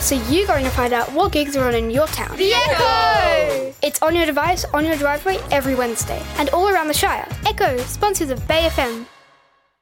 So you're going to find out what gigs are on in your town. The Echo! It's on your device, on your driveway every Wednesday, and all around the Shire. Echo, sponsors of Bay FM.